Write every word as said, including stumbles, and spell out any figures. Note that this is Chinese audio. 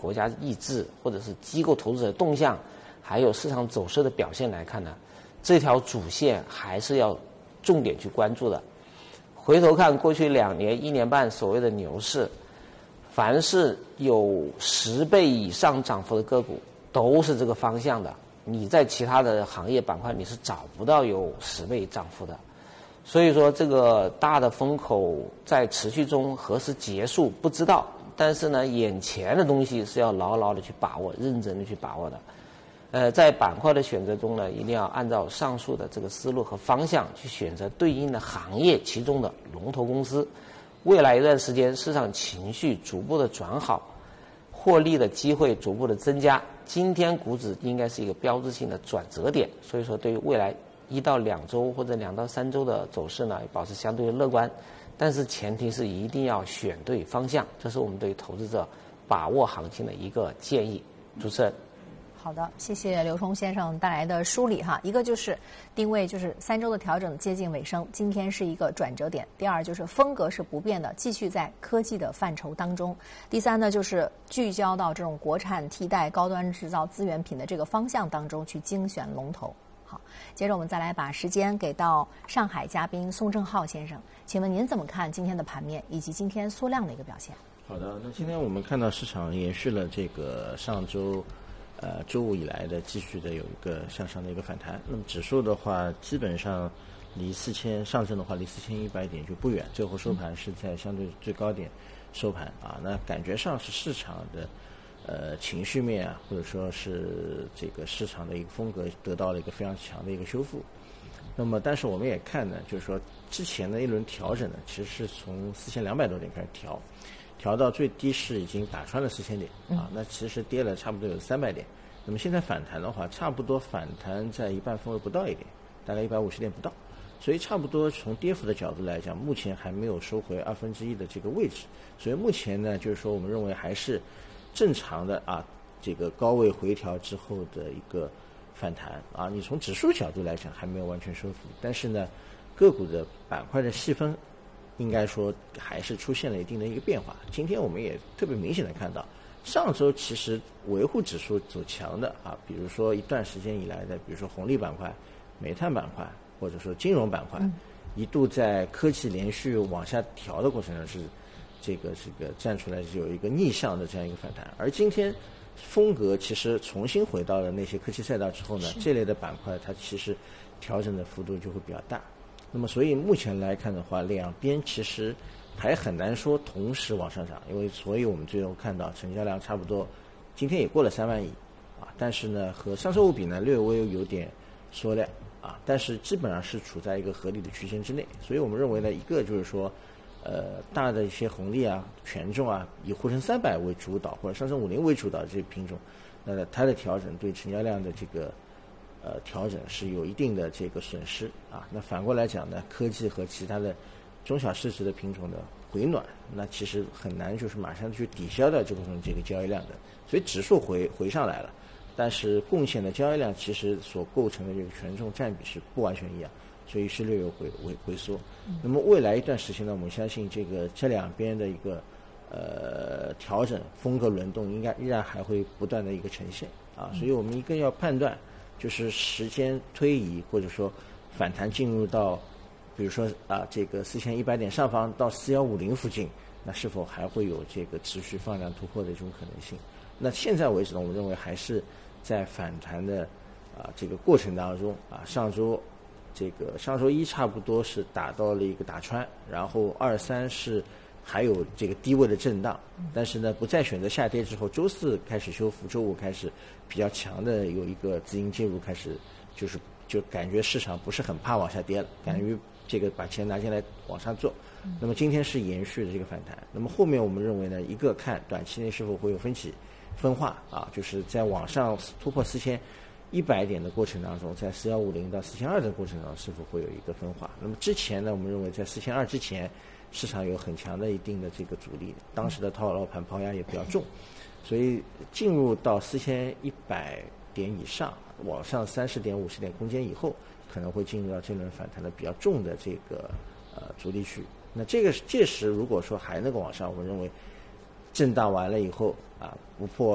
国家意志或者是机构投资者的动向，还有市场走势的表现来看呢，这条主线还是要重点去关注的。回头看过去两年、一年半所谓的牛市，凡是有十倍以上涨幅的个股，都是这个方向的。你在其他的行业板块你是找不到有十倍涨幅的。所以说，这个大的风口在持续中何时结束不知道，但是呢，眼前的东西是要牢牢的去把握，认真的去把握的。呃，在板块的选择中呢，一定要按照上述的这个思路和方向去选择对应的行业其中的龙头公司。未来一段时间，市场情绪逐步的转好，获利的机会逐步的增加。今天股指应该是一个标志性的转折点，所以说对于未来一到两周或者两到三周的走势呢，保持相对乐观。但是前提是一定要选对方向，这是我们对投资者把握行情的一个建议。主持人。 好的，谢谢刘冲先生带来的梳理哈。一个就是定位，就是三周的调整接近尾声，今天是一个转折点。第二就是风格是不变的，继续在科技的范畴当中。第三呢，就是聚焦到这种国产替代高端制造资源品的这个方向当中去精选龙头。好，接着我们再来把时间给到上海嘉宾宋正浩先生，请问您怎么看今天的盘面以及今天缩量的一个表现？ 好的，那今天我们看到市场延续了这个上周呃，周五以来的继续的有一个向上的一个反弹。那么指数的话，基本上离四千上证的话，离四千一百点就不远。最后收盘是在相对最高点收盘啊。那感觉上是市场的呃情绪面啊，或者说是这个市场的一个风格得到了一个非常强的一个修复。那么，但是我们也看呢，就是说之前的一轮调整呢，其实是从四千两百多点开始调。调到最低是已经打穿了四千点啊，那其实跌了差不多有三百点。那么现在反弹的话，差不多反弹在一半分位不到一点，大概一百五十点不到，所以差不多从跌幅的角度来讲，目前还没有收回二分之一的这个位置。所以目前呢，就是说我们认为还是正常的啊，这个高位回调之后的一个反弹啊。你从指数角度来讲还没有完全收复，但是呢，个股的板块的细分应该说还是出现了一定的一个变化。今天我们也特别明显的看到，上周其实维护指数走强的啊，比如说一段时间以来的，比如说红利板块、煤炭板块，或者说金融板块，嗯、一度在科技连续往下调的过程中是这个这个站出来是有一个逆向的这样一个反弹。而今天风格其实重新回到了那些科技赛道之后呢，这类的板块它其实调整的幅度就会比较大。那么所以目前来看的话，两边其实还很难说同时往上涨，因为所以我们最后看到成交量差不多今天也过了三万亿啊，但是呢和上周五比呢略微有点缩量啊，但是基本上是处在一个合理的区间之内。所以我们认为呢，一个就是说呃大的一些红利啊、权重啊，以沪深三百为主导或者上证五零为主导的这些品种，那它的调整对成交量的这个呃，调整是有一定的这个损失啊。那反过来讲呢，科技和其他的中小市值的品种的回暖，那其实很难就是马上去抵消掉这部分这个交易量的。所以指数回回上来了，但是贡献的交易量其实所构成的这个权重占比是不完全一样，所以是略有回回回缩。那么未来一段时间呢，我们相信这个这两边的一个呃调整风格轮动，应该依然还会不断的一个呈现啊。所以我们一个要判断。就是时间推移，或者说反弹进入到，比如说啊，这个四千一百点上方到四幺五零附近，那是否还会有这个持续放量突破的这种可能性？那现在为止呢，我们认为还是在反弹的啊这个过程当中啊，上周这个上周一差不多是打到了一个打穿，然后二三是还有这个低位的震荡，但是呢不再选择下跌之后，周四开始修复，周五开始比较强的有一个资金介入，开始就是就感觉市场不是很怕往下跌了，感觉这个把钱拿进来往上做。那么今天是延续的这个反弹，那么后面我们认为呢，一个看短期内是否会有分歧分化啊，就是在往上突破四千一百点的过程当中，在四幺五零到四千二的过程当中是否会有一个分化。那么之前呢，我们认为在四千二之前市场有很强的一定的这个阻力，当时的套牢盘抛压也比较重，所以进入到四千一百点以上，往上三十点、五十点空间以后，可能会进入到这轮反弹的比较重的这个呃阻力区。那这个届时如果说还能够往上，我们认为震荡完了以后啊，不破